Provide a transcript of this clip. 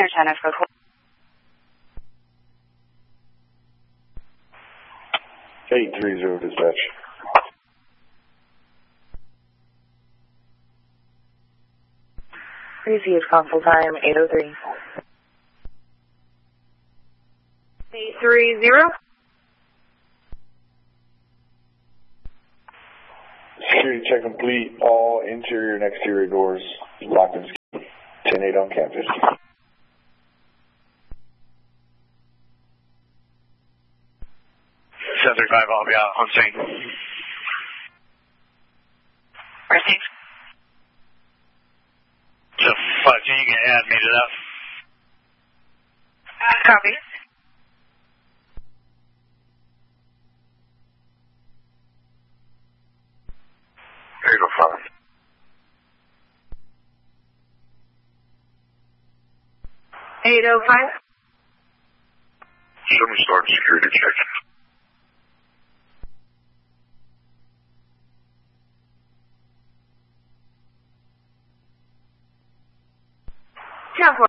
Center for 830 dispatch. Received console time 8:03. 830. Security check complete. All interior and exterior doors locked and secured. 10-8 on campus. 735, I'll be out on scene. Received. So, 510, you can add me to that. Copy. There you go, Father. 805. Show me start security check. Count 4.